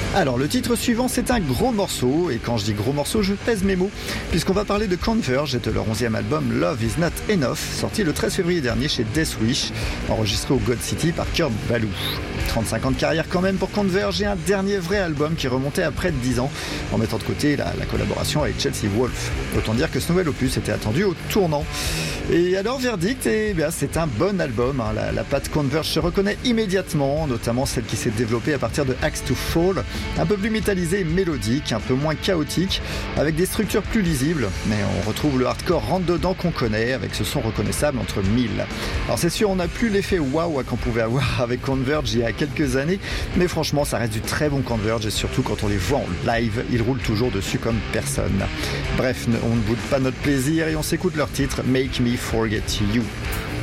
Alors, le titre suivant, c'est un gros morceau, et quand je dis gros morceau, je pèse mes mots, puisqu'on va parler de Converge et de leur 11e album Love Is Not Enough, sorti le 13 février dernier chez Death Wish, enregistré au God City par Kurt Ballou. 35 ans de carrière quand même pour Converge et un dernier vrai album qui remontait à près de 10 ans, en mettant de côté la collaboration avec Chelsea Wolfe. Autant dire que ce nouvel opus était attendu au tournant. Et alors, verdict, c'est un bon album. La patte Converge se reconnaît immédiatement, notamment celle qui s'est développée à partir de Axe to Fall, un peu plus métallisé et mélodique, un peu moins chaotique, avec des structures plus lisibles, mais on retrouve le hardcore rentre-dedans qu'on connaît, avec ce son reconnaissable entre mille. Alors c'est sûr, on n'a plus l'effet waouh qu'on pouvait avoir avec Converge il y a quelques années, mais franchement ça reste du très bon Converge, et surtout quand on les voit en live, ils roulent toujours dessus comme personne. Bref, on ne boude pas notre plaisir et on s'écoute leur titre Make Me Forget You.